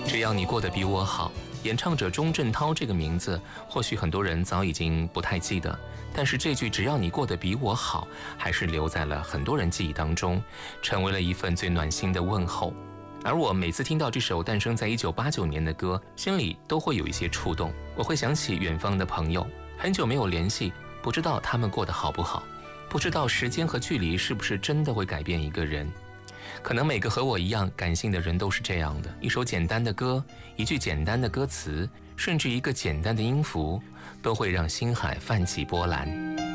只要你过得比我好，演唱者钟镇涛这个名字，或许很多人早已经不太记得，但是这句"只要你过得比我好"还是留在了很多人记忆当中，成为了一份最暖心的问候。而我每次听到这首诞生在1989年的歌，心里都会有一些触动。我会想起远方的朋友，很久没有联系，不知道他们过得好不好，不知道时间和距离是不是真的会改变一个人。可能每个和我一样感性的人都是这样的，一首简单的歌，一句简单的歌词，甚至一个简单的音符，都会让心海泛起波澜。